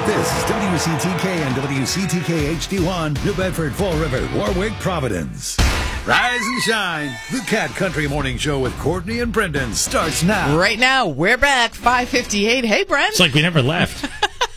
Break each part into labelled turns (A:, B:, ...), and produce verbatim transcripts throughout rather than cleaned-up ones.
A: This is W C T K and W C T K H D one, New Bedford, Fall River, Warwick, Providence. Rise and shine. The Cat Country Morning Show with Courtney and Brendan starts now.
B: Right now, we're back, five fifty-eight. Hey, Brent.
C: It's like we never left.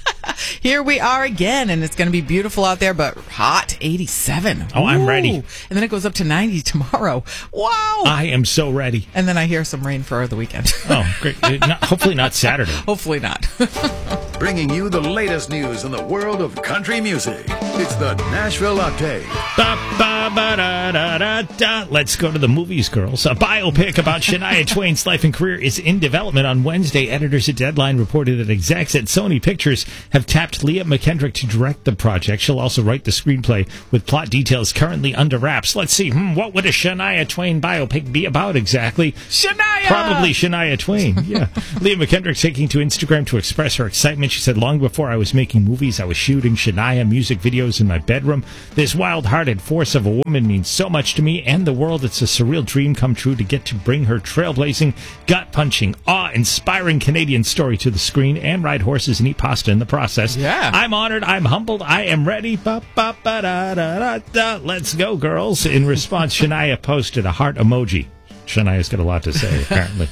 B: Here we are again, and it's going to be beautiful out there, but hot, eighty-seven.
C: Oh, I'm
B: Ooh.
C: ready.
B: And then it goes up to ninety tomorrow. Wow.
C: I am so ready.
B: And then I hear some rain for the weekend.
C: Oh, great. Not, hopefully not Saturday.
B: Hopefully not.
A: Bringing you the latest news in the world of country music. It's the Nashville Update.
C: Ba, ba, ba, da, da, da, da. Let's go to the movies, girls. A biopic about Shania Twain's life and career is in development. On Wednesday, editors at Deadline reported that execs at Sony Pictures have tapped Leah McKendrick to direct the project. She'll also write the screenplay, with plot details currently under wraps. Let's see, hmm, what would a Shania Twain biopic be about exactly?
B: Shania!
C: Probably Shania Twain, yeah. Leah McKendrick taking to Instagram to express her excitement. She said, long before I was making movies, I was shooting Shania music videos in my bedroom. This wild-hearted force of a woman means so much to me and the world. It's a surreal dream come true to get to bring her trailblazing, gut-punching, awe-inspiring Canadian story to the screen and ride horses and eat pasta in the process.
B: Yeah.
C: I'm honored. I'm humbled. I am ready. Ba, ba, ba, da, da, da, da. Let's go, girls. In response, Shania posted a heart emoji. Shania's got a lot to say, apparently.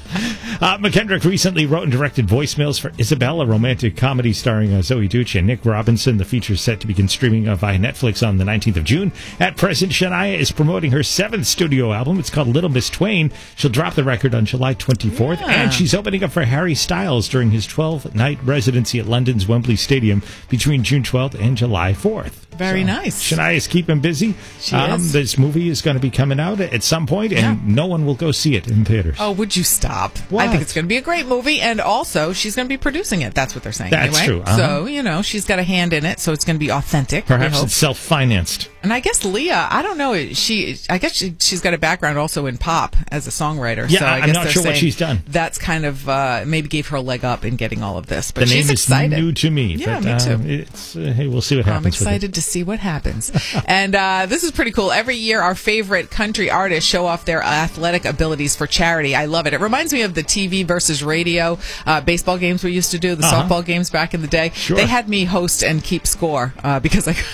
C: uh, McKendrick recently wrote and directed voicemails for Isabel, a romantic comedy starring uh, Zoe Duce and Nick Robinson. The feature is set to begin streaming uh, via Netflix on the nineteenth of June. At present, Shania is promoting her seventh studio album. It's called Little Miss Twain. She'll drop the record on July twenty-fourth. Yeah. And she's opening up for Harry Styles during his twelve-night residency at London's Wembley Stadium between June twelfth and July fourth.
B: Very
C: so,
B: nice.
C: Shania's keeping busy.
B: She
C: um,
B: is.
C: This movie is going to be coming out at some point, and
B: yeah.
C: no one will go see it in theaters.
B: Oh, would you stop?
C: What?
B: I think it's going to be a great movie, and also she's going to be producing it. That's what they're saying.
C: That's
B: anyway.
C: true. Uh-huh.
B: So, you know, she's got a hand in it, so it's going to be authentic.
C: Perhaps it's self-financed.
B: And I guess Leah, I don't know, she, I guess she, she's got a background also in pop as a songwriter.
C: Yeah,
B: so I
C: I'm
B: guess
C: not
B: they're
C: sure what
B: saying
C: she's done.
B: That's kind of uh, maybe gave her a leg up in getting all of this. But
C: the
B: she's
C: name
B: excited.
C: is new to me.
B: Yeah,
C: but,
B: me too.
C: Uh, it's, uh, hey, we'll see what happens.
B: I'm excited to see what happens. And uh, this is pretty cool. Every year, our favorite country artists show off their athletic abilities for charity. I love it. It reminds me of the T V versus radio uh, baseball games we used to do, the uh-huh. softball games back in the day.
C: Sure.
B: They had me host and keep score uh, because I...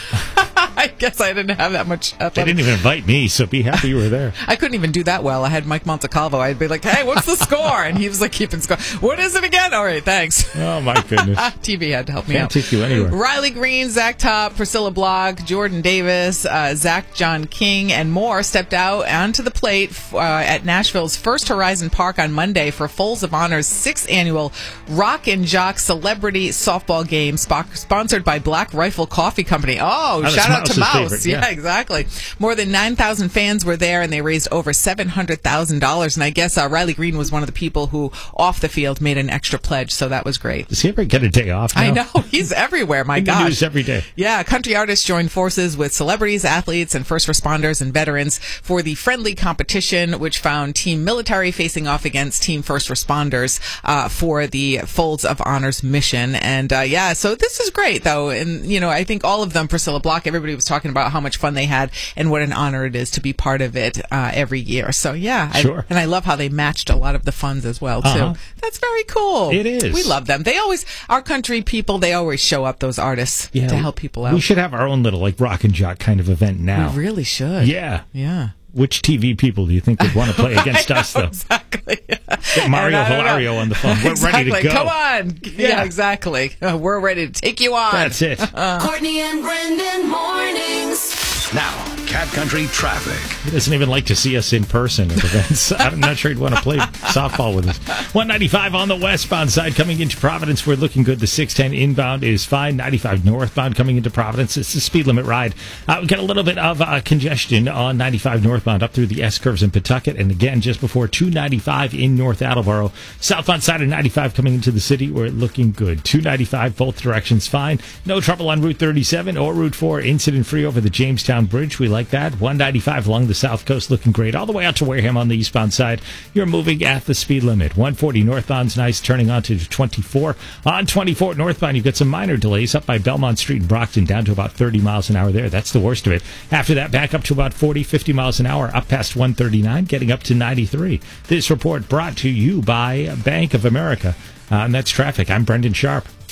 B: I guess I didn't have that much. Athletic.
C: They didn't even invite me, so be happy you were there.
B: I couldn't even do that well. I had Mike Montecalvo. I'd be like, hey, what's the score? And he was like, keeping score. What is it again? All right, thanks.
C: Oh, my goodness.
B: T V had to help me
C: Can't
B: out.
C: take you anywhere.
B: Riley Green, Zach Top, Priscilla Block, Jordan Davis, uh, Zach John King, and more stepped out onto the plate uh, at Nashville's First Horizon Park on Monday for Folds of Honor's sixth annual Rock and Jock Celebrity Softball Game, sp- sponsored by Black Rifle Coffee Company. Oh,
C: oh
B: shout out to Mouse.
C: Favorite, yeah.
B: yeah, exactly. More than nine thousand fans were there, and they raised over seven hundred thousand dollars. And I guess uh, Riley Green was one of the people who, off the field, made an extra pledge, so that was great.
C: Does he ever get a day off now?
B: I know. He's everywhere, my
C: In
B: gosh.
C: the news every day.
B: Yeah, country artists joined forces with celebrities, athletes, and first responders and veterans for the friendly competition, which found Team Military facing off against Team First Responders uh, for the Folds of Honors mission. And, uh, yeah, so this is great, though. And, you know, I think all of them, Priscilla Block, everybody was talking about how much fun they had and what an honor it is to be part of it uh, every year. So, yeah.
C: Sure.
B: I, and I love how they matched a lot of the funds as well, too.
C: Uh-huh.
B: That's very cool.
C: It is.
B: We love them. They always, our country people, they always show up, those artists,
C: yeah,
B: to help people out.
C: We should have our own little, like, rock and jock kind of event now.
B: We really should.
C: Yeah.
B: Yeah.
C: Which T V people do you think would want to play against us, though?
B: Exactly.
C: Get Mario Hilario on the phone. We're
B: exactly.
C: ready to go.
B: Come on. Yeah, yeah exactly. Uh, we're ready to take you on.
C: That's it.
D: Uh. Courtney and Brendan mornings.
A: Now, Cat Country traffic.
C: He doesn't even like to see us in person at events. I'm not sure he'd want to play softball with us. one ninety-five on the westbound side coming into Providence. We're looking good. The six ten inbound is fine. ninety-five northbound coming into Providence. It's the speed limit ride. Uh, we got a little bit of uh, congestion on ninety-five northbound up through the S-curves in Pawtucket. And again, just before two ninety-five in North Attleboro. Southbound side of ninety-five coming into the city. We're looking good. two ninety-five, both directions fine. No trouble on Route thirty-seven or Route four. Incident free over the Jamestown Bridge. We like that. one ninety-five along the south coast looking great. All the way out to Wareham on the eastbound side. You're moving at the speed limit. one forty northbound's nice, turning on to twenty-four. On twenty-four northbound, you've got some minor delays up by Belmont Street in Brockton, down to about thirty miles an hour there. That's the worst of it. After that, back up to about forty, fifty miles an hour, up past one thirty-nine, getting up to ninety-three. This report brought to you by Bank of America. Uh, and that's traffic. I'm Brendan Sharp.